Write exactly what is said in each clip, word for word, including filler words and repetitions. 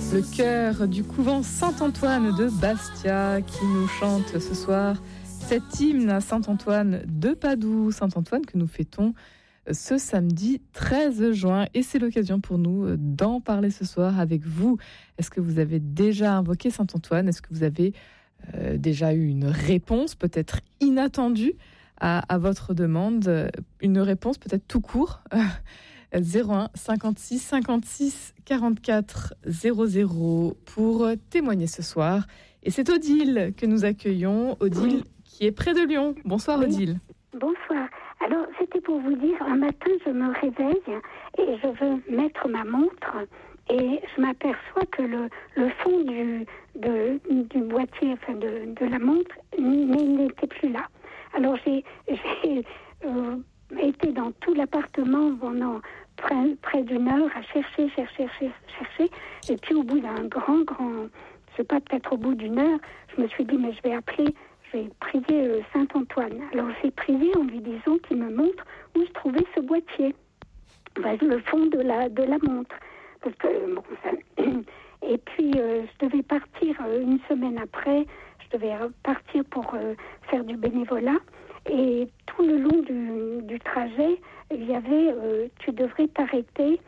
Le chœur du couvent Saint-Antoine de Bastia qui nous chante ce soir cet hymne à Saint-Antoine de Padoue. Saint-Antoine que nous fêtons ce samedi treize juin. Et c'est l'occasion pour nous d'en parler ce soir avec vous. Est-ce que vous avez déjà invoqué Saint-Antoine ? Est-ce que vous avez euh, déjà eu une réponse peut-être inattendue à, à votre demande ? Une réponse peut-être tout court zéro un cinquante-six cinquante-six quarante-quatre zéro zéro pour témoigner ce soir. Et c'est Odile que nous accueillons. Odile qui est près de Lyon. Bonsoir Odile. Bonsoir. Alors c'était pour vous dire, un matin je me réveille et je veux mettre ma montre et je m'aperçois que le, le fond du, de, du boîtier, enfin de, de la montre n'était plus là. Alors j'ai, j'ai euh, été dans tout l'appartement pendant près, près d'une heure à chercher, chercher, chercher, chercher. Et puis au bout d'un grand, grand, je sais pas, peut-être au bout d'une heure, je me suis dit, mais je vais appeler, je vais prier euh, Saint-Antoine. Alors j'ai prié en lui disant qu'il me montre où se trouvait ce boîtier, enfin, le fond de la, de la montre. Parce que, bon, ça... Et puis euh, je devais partir euh, une semaine après, je devais partir pour euh, faire du bénévolat. Et tout le long du, du trajet, il y avait euh, tu devrais t'arrêter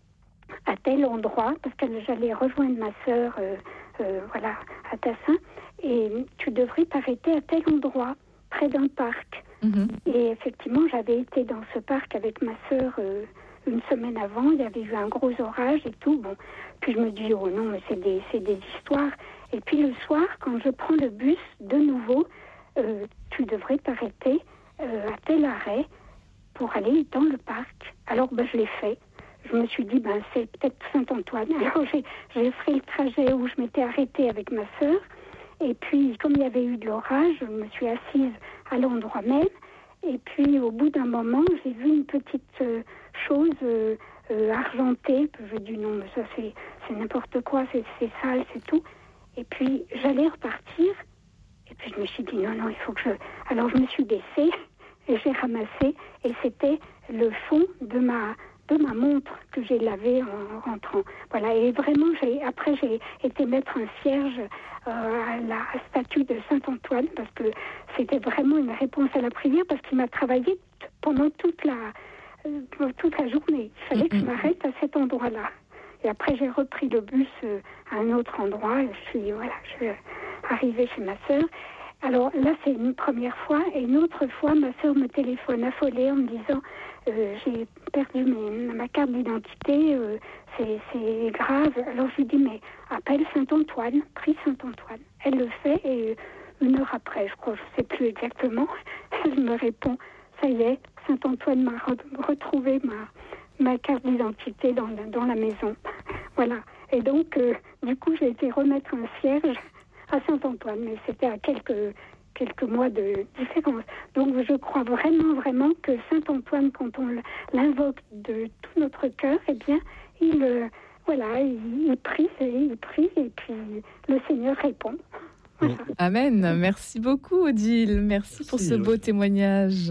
à tel endroit, parce que j'allais rejoindre ma sœur euh, euh, voilà, à Tassin, et tu devrais t'arrêter à tel endroit, près d'un parc. Mmh. Et effectivement, j'avais été dans ce parc avec ma sœur euh, une semaine avant, il y avait eu un gros orage et tout. Bon, puis je me dis, oh non, mais c'est des, c'est des histoires. Et puis le soir, quand je prends le bus, de nouveau, euh, tu devrais t'arrêter euh, à tel arrêt pour aller dans le parc. Alors, ben, je l'ai fait. Je me suis dit, ben, c'est peut-être Saint-Antoine. Alors, j'ai, j'ai fait le trajet où je m'étais arrêtée avec ma sœur. Et puis, comme il y avait eu de l'orage, je me suis assise à l'endroit même. Et puis, au bout d'un moment, j'ai vu une petite euh, chose euh, euh, argentée. Je dis, non, mais ça, c'est, c'est n'importe quoi, c'est, c'est sale, c'est tout. Et puis, j'allais repartir. Et puis, je me suis dit, non, non, il faut que je... Alors, je me suis baissée et j'ai ramassé. Et c'était le fond de ma... de ma montre que j'ai lavée en rentrant. Voilà, et vraiment, j'ai, après, j'ai été mettre un cierge euh, à la statue de Saint-Antoine, parce que c'était vraiment une réponse à la prière, parce qu'il m'a travaillé t- pendant toute la, euh, toute la journée. Il fallait que je m'arrête à cet endroit-là. Et après, j'ai repris le bus euh, à un autre endroit, et je suis, voilà, je suis arrivée chez ma sœur. Alors là, c'est une première fois, et une autre fois, ma sœur me téléphone affolée en me disant euh, j'ai perdu mes, ma carte d'identité, euh, c'est, c'est grave. Alors je lui dis, mais appelle Saint-Antoine, prie Saint-Antoine. Elle le fait, et une heure après, je crois, je ne sais plus exactement, elle me répond, ça y est, Saint-Antoine m'a re- retrouvé ma, ma carte d'identité dans la, dans la maison. Voilà. Et donc, euh, du coup, j'ai été remettre un cierge à Saint-Antoine, mais c'était à quelques, quelques mois de différence. Donc je crois vraiment, vraiment que Saint-Antoine, quand on l'invoque de tout notre cœur, eh bien, il, euh, voilà, il, il prie, il prie, et puis le Seigneur répond. Voilà. Amen. Merci beaucoup, Odile. Merci pour ce beau témoignage.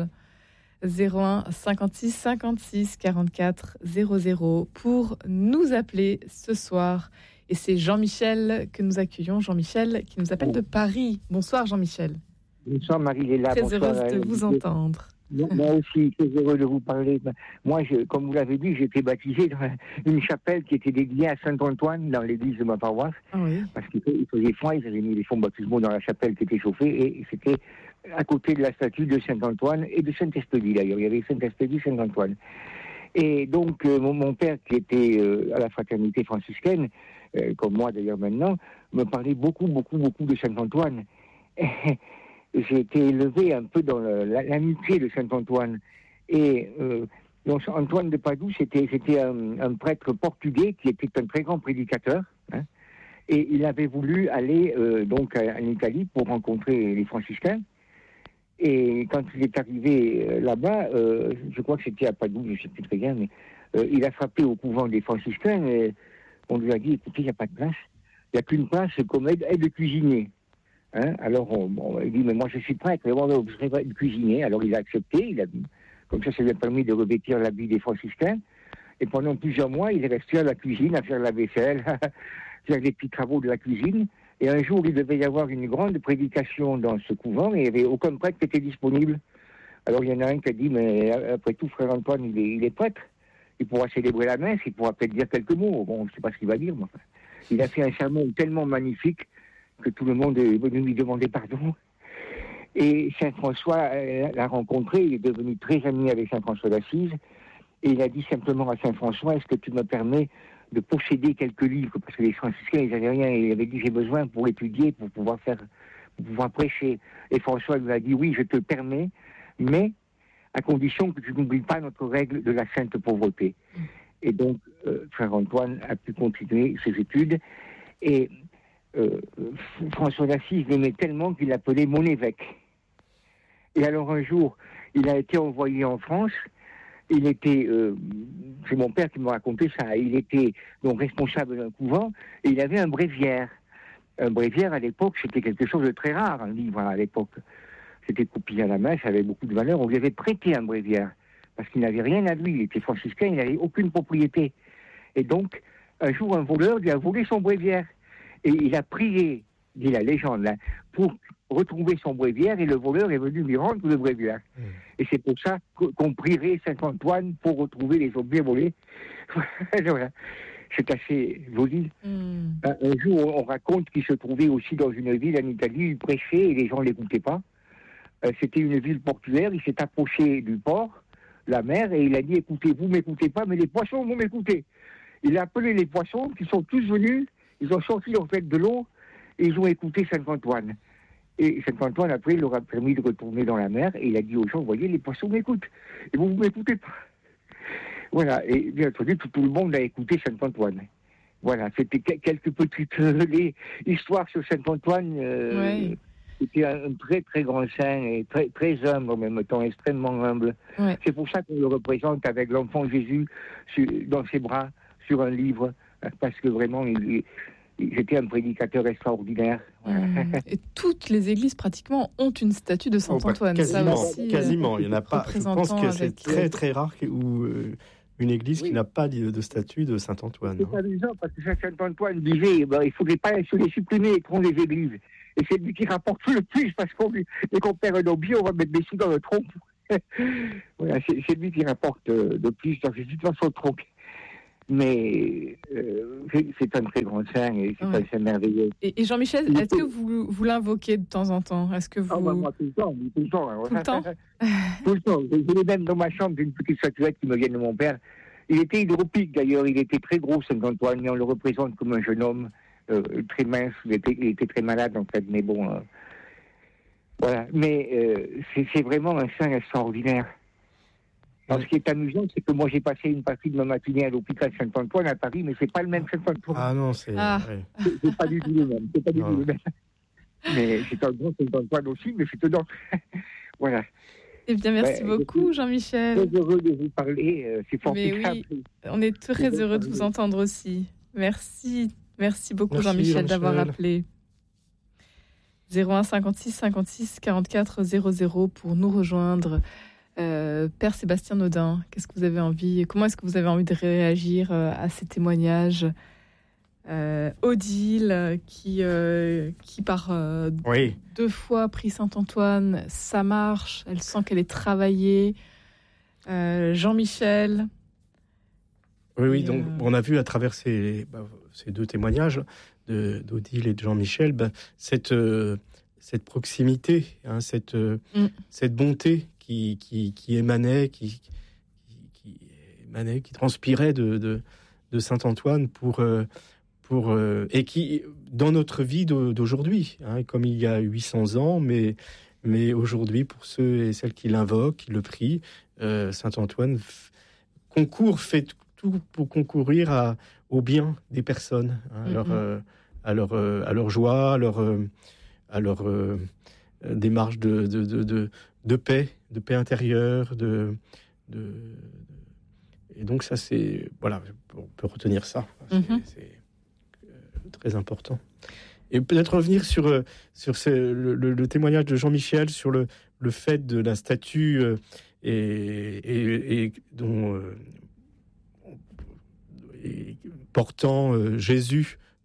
zéro un cinquante-six cinquante-six quarante-quatre zéro zéro pour nous appeler ce soir. Et c'est Jean-Michel que nous accueillons. Jean-Michel qui nous appelle de Paris. Bonsoir Jean-Michel. Bonsoir Marie-Léla. Très Bonsoir, heureuse de euh, vous entendre. Moi aussi, très heureux de vous parler. Moi, je, comme vous l'avez dit, j'ai été baptisé dans une chapelle qui était dédiée à Saint-Antoine dans l'église de ma paroisse. Ah oui. Parce qu'il faisait froid, ils avaient mis les fonds baptismaux dans la chapelle qui était chauffée, et c'était à côté de la statue de Saint-Antoine et de Saint-Expédie d'ailleurs. Il y avait Saint-Expédie, Saint-Antoine. Et donc, euh, mon, mon père, qui était euh, à la fraternité franciscaine, euh, comme moi d'ailleurs maintenant, me parlait beaucoup, beaucoup, beaucoup de Saint-Antoine. Et j'ai été élevé un peu dans le, la, l'amitié de Saint-Antoine. Et euh, donc, Antoine de Padoue, c'était, c'était un, un prêtre portugais qui était un très grand prédicateur. Hein, et il avait voulu aller euh, donc en Italie pour rencontrer les franciscains. Et quand il est arrivé euh, là-bas, euh, je crois que c'était à Padoue, je ne sais plus très bien, mais euh, il a frappé au couvent des franciscains et on lui a dit, écoutez, il n'y a pas de place. Il n'y a qu'une place comme aide, aide cuisinier. Hein, alors on, on il dit, mais moi je suis prêtre, mais bon, vous serez aide cuisinier. Alors il a accepté, il a, comme ça ça lui a permis de revêtir l'habit des franciscains. Et pendant plusieurs mois, il est resté à la cuisine à faire la vaisselle, faire des petits travaux de la cuisine. Et un jour, il devait y avoir une grande prédication dans ce couvent et il n'y avait aucun prêtre qui était disponible. Alors il y en a un qui a dit, mais après tout, frère Antoine, il est, il est prêtre. Il pourra célébrer la messe, il pourra peut-être dire quelques mots. Bon, je ne sais pas ce qu'il va dire, mais enfin. Il a fait un sermon tellement magnifique que tout le monde est venu lui demander pardon. Et Saint François euh, l'a rencontré, il est devenu très ami avec Saint François d'Assise. Et il a dit simplement à Saint François, est-ce que tu me permets de posséder quelques livres? Parce que les franciscains, ils n'avaient rien. Et il avait dit, j'ai besoin pour étudier, pour pouvoir faire, pour pouvoir prêcher. Et François lui a dit, oui, je te permets, mais à condition que tu n'oublies pas notre règle de la sainte pauvreté. Et donc, euh, frère Antoine a pu continuer ses études. Et euh, François d'Assise l'aimait tellement qu'il l'appelait mon évêque. Et alors un jour, il a été envoyé en France. Il était, euh, c'est mon père qui m'a raconté ça, il était donc responsable d'un couvent et il avait un bréviaire. Un bréviaire à l'époque, c'était quelque chose de très rare, un livre à l'époque. C'était copié à la main, ça avait beaucoup de valeur. On lui avait prêté un bréviaire, parce qu'il n'avait rien à lui. Il était franciscain, il n'avait aucune propriété. Et donc, un jour, un voleur lui a volé son bréviaire. Et il a prié, dit la légende, là, pour retrouver son bréviaire, et le voleur est venu lui rendre le bréviaire. Mmh. Et c'est pour ça qu'on prierait Saint-Antoine pour retrouver les objets volés. Voilà. C'est assez joli. Mmh. Un, un jour, on raconte qu'il se trouvait aussi dans une ville en Italie, il prêchait et les gens ne l'écoutaient pas. C'était une ville portuaire, il s'est approché du port, la mer, et il a dit, écoutez, vous m'écoutez pas, mais les poissons vont m'écouter. Il a appelé les poissons, qui sont tous venus, ils ont sorti en fait de l'eau, et ils ont écouté Saint-Antoine. Et Saint-Antoine, après, il leur a permis de retourner dans la mer, et il a dit aux gens, voyez, les poissons m'écoutent, et vous, vous m'écoutez pas. Voilà, et bien entendu, tout, tout le monde a écouté Saint-Antoine. Voilà, c'était quelques petites euh, les histoires sur Saint-Antoine. Euh, oui. C'était un très très grand saint et très, très humble en même temps, extrêmement humble. Ouais. C'est pour ça qu'on le représente avec l'enfant Jésus sur, dans ses bras, sur un livre, parce que vraiment, il, il était un prédicateur extraordinaire. Mmh. Et toutes les églises pratiquement ont une statue de Saint-Antoine. Oh, bah, quasiment, ça aussi, quasiment. Il y en a pas. Je pense que c'est avec... très très rare où euh, une église oui. qui n'a pas de, de statue de Saint-Antoine. C'est amusant parce que Saint-Antoine disait, ben, il ne faudrait pas se les supprimer et prendre les églises. Et c'est lui qui rapporte le plus, parce qu'on dès qu'on perd un objet, on va mettre des sous dans le tronc. Voilà, c'est, c'est lui qui rapporte euh, le plus dans, dans son tronc. Mais euh, c'est, c'est un très grand saint et c'est ouais. un saint merveilleux. Et, et Jean-Michel, est-ce que vous, vous l'invoquez de temps en temps? Est-ce que vous... Ah, bah, moi, tout le temps. Tout le temps, tout le temps, tout le temps. J'ai même dans ma chambre une petite statuette qui me vient de mon père. Il était hydropique d'ailleurs, il était très gros, Saint-Antoine, mais on le représente comme un jeune homme. Euh, très mince, il était, il était très malade en fait, mais bon, euh, voilà. Mais euh, c'est, c'est vraiment un saint extraordinaire. Alors, ce qui est amusant, c'est que moi j'ai passé une partie de ma matinée à l'hôpital Saint-Antoine à Paris, mais c'est pas le même Saint-Antoine. Ah non, c'est, ah. Ouais. c'est, c'est pas du tout le même. C'est pas du tout le même. Mais c'est un grand Saint-Antoine aussi, mais c'est dedans. Voilà. Eh bien, merci ouais, beaucoup, Jean-Michel. Très heureux de vous parler. Euh, c'est formidable. Oui, on est très c'est heureux de vous entendre aussi. Merci. Merci beaucoup, Merci, Jean-Michel, Jean-Michel, d'avoir appelé. zéro un cinquante-six cinquante-six quarante-quatre zéro zéro pour nous rejoindre. Euh, Père Sébastien Naudin, qu'est-ce que vous avez envie, comment est-ce que vous avez envie de réagir euh, à ces témoignages? euh, Odile, qui, euh, qui par euh, oui. deux fois prie Saint-Antoine, ça marche, elle sent qu'elle est travaillée. Euh, Jean-Michel. Oui, oui, donc euh... on a vu à travers ces, bah, ces deux témoignages de, d'Odile et de Jean-Michel, bah, cette, euh, cette proximité, hein, cette, euh, mm. cette bonté qui, qui, qui émanait, qui, qui, qui émanait, qui transpirait de, de, de Saint-Antoine pour, euh, pour, euh, et qui, dans notre vie d'aujourd'hui, hein, comme il y a huit cents ans, mais, mais aujourd'hui, pour ceux et celles qui l'invoquent, qui le prient, euh, Saint-Antoine f- concourt, fait tout pour concourir à, au bien des personnes, hein, mm-hmm. à, leur, euh, à, leur, euh, à leur joie, à leur, euh, à leur euh, démarche de, de, de, de, de paix, de paix intérieure. De, de, de... Et donc ça, c'est... Voilà, on peut retenir ça. C'est, mm-hmm. c'est euh, très important. Et peut-être revenir sur, euh, sur ce, le, le, le témoignage de Jean-Michel, sur le, le fait de la statue euh, et, et, et dont... Euh, Et portant euh, Jésus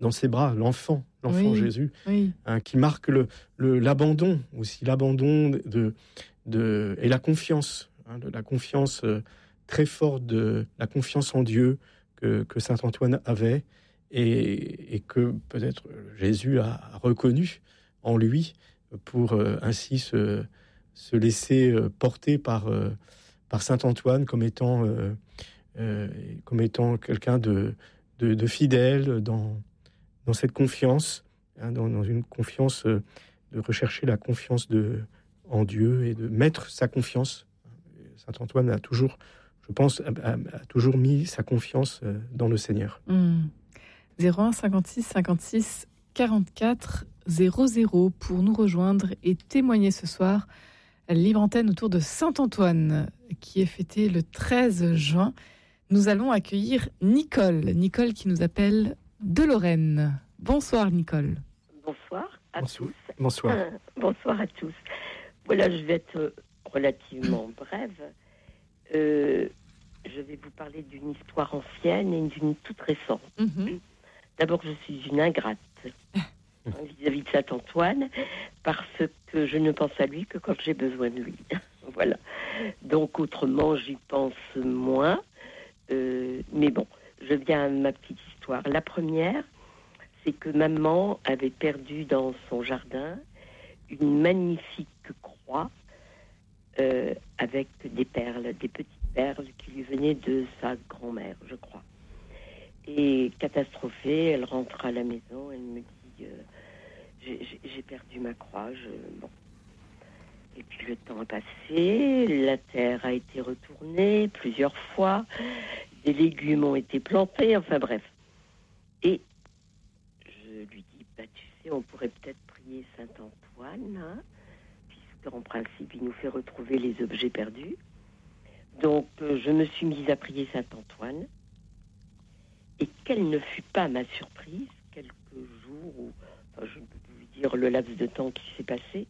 dans ses bras, l'enfant, l'enfant oui, Jésus, oui. Hein, qui marque le, le, l'abandon aussi, l'abandon de, de, et la confiance, hein, de la confiance euh, très forte, de la confiance en Dieu que, que saint Antoine avait et, et que peut-être Jésus a, a reconnu en lui pour euh, ainsi se, se laisser euh, porter par, euh, par saint Antoine comme étant, euh, euh, comme étant quelqu'un de, de, de fidèle dans, dans cette confiance, hein, dans, dans une confiance, euh, de rechercher la confiance de, en Dieu et de mettre sa confiance. Saint Antoine a toujours, je pense, a, a, a toujours mis sa confiance euh, dans le Seigneur. Mmh. zéro un cinquante-six cinquante-six quarante-quatre zéro zéro pour nous rejoindre et témoigner ce soir. Libre antenne autour de saint Antoine qui est fêté le treize juin. Nous allons accueillir Nicole. Nicole qui nous appelle de Lorraine. Bonsoir Nicole. Bonsoir à Bonsoir. tous. Bonsoir. Euh, bonsoir à tous. Voilà, je vais être relativement brève. Euh, je vais vous parler d'une histoire ancienne et d'une toute récente. Mmh. D'abord, je suis une ingrate vis-à-vis de saint Antoine parce que je ne pense à lui que quand j'ai besoin de lui. Voilà. Donc, autrement, j'y pense moins. Euh, mais bon, je viens à ma petite histoire. La première, c'est que maman avait perdu dans son jardin une magnifique croix euh, avec des perles, des petites perles qui lui venaient de sa grand-mère, je crois. Et catastrophée, elle rentre à la maison, elle me dit euh, j'ai, j'ai perdu ma croix. Je... Bon. Et puis le temps a passé, la terre a été retournée plusieurs fois, des légumes ont été plantés, enfin bref. Et je lui dis, bah, tu sais, on pourrait peut-être prier saint Antoine, hein, puisqu'en principe, il nous fait retrouver les objets perdus. Donc, euh, je me suis mise à prier saint Antoine. Et quelle ne fut pas ma surprise, quelques jours, ou enfin, je ne peux plus dire le laps de temps qui s'est passé,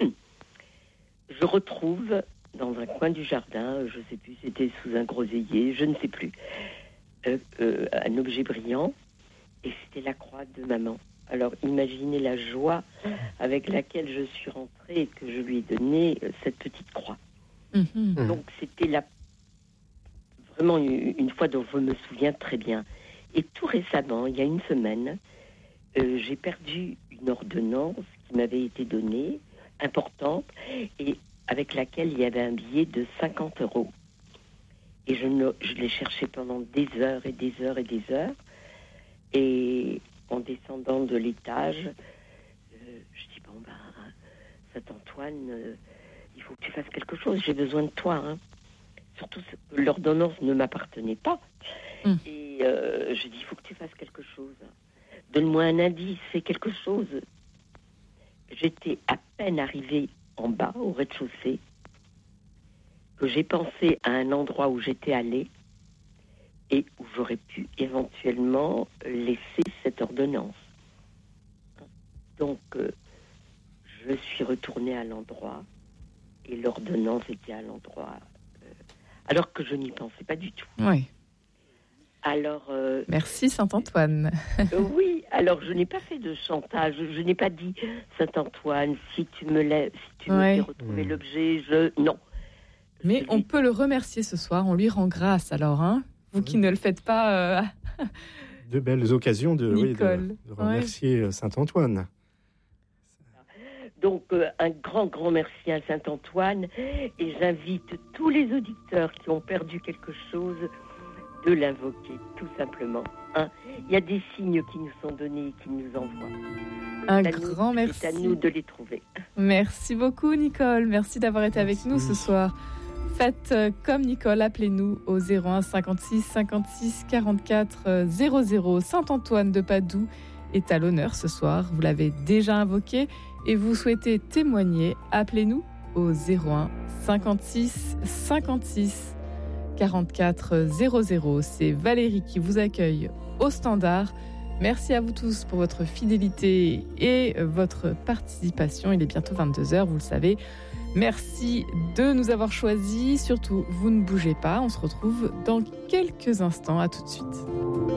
je retrouve dans un coin du jardin, je ne sais plus, c'était sous un groseillier, je ne sais plus, euh, euh, un objet brillant, et c'était la croix de maman. Alors imaginez la joie avec laquelle je suis rentrée et que je lui ai donné euh, cette petite croix. Mmh. Donc c'était la... vraiment une, une fois dont je me souviens très bien. Et tout récemment, il y a une semaine, euh, j'ai perdu une ordonnance qui m'avait été donnée, importante, et avec laquelle il y avait un billet de cinquante euros. Et je, ne, je l'ai cherché pendant des heures et des heures et des heures. Et en descendant de l'étage, euh, je dis, bon, ben, saint Antoine, euh, il faut que tu fasses quelque chose, j'ai besoin de toi. Hein. Surtout que l'ordonnance ne m'appartenait pas. Mm. Et euh, je dis, il faut que tu fasses quelque chose. Donne-moi un indice, fais quelque chose. J'étais à peine arrivée en bas, au rez-de-chaussée, que j'ai pensé à un endroit où j'étais allée et où j'aurais pu éventuellement laisser cette ordonnance. Donc, euh, je suis retournée à l'endroit et l'ordonnance était à l'endroit, euh, alors que je n'y pensais pas du tout. Oui. Alors, euh, merci Saint-Antoine. euh, oui, alors je n'ai pas fait de chantage, je, je n'ai pas dit Saint-Antoine, si tu me laisses, si tu ouais. me fais retrouver mmh. l'objet, je... Non. Mais je on lui... peut le remercier ce soir, on lui rend grâce alors, hein, vous qui ne le faites pas... Euh... De belles occasions de, oui, de, de remercier ouais. Saint-Antoine. Donc, euh, un grand, grand merci à Saint-Antoine, et j'invite tous les auditeurs qui ont perdu quelque chose de l'invoquer, tout simplement. Hein. Il y a des signes qui nous sont donnés et qui nous envoient. Un c'est grand nous, merci. C'est à nous de les trouver. Merci beaucoup, Nicole. Merci d'avoir été merci. avec nous ce soir. Faites comme Nicole, appelez-nous au zéro un cinquante-six cinquante-six quarante-quatre zéro zéro. Saint-Antoine de Padoue est à l'honneur ce soir. Vous l'avez déjà invoqué et vous souhaitez témoigner. Appelez-nous au zéro un cinquante-six cinquante-six quarante-quatre zéro zéro. C'est Valérie qui vous accueille au standard. Merci à vous tous pour votre fidélité et votre participation. Il est bientôt vingt-deux heures, vous le savez. Merci de nous avoir choisis. Surtout, vous ne bougez pas. On se retrouve dans quelques instants. À tout de suite.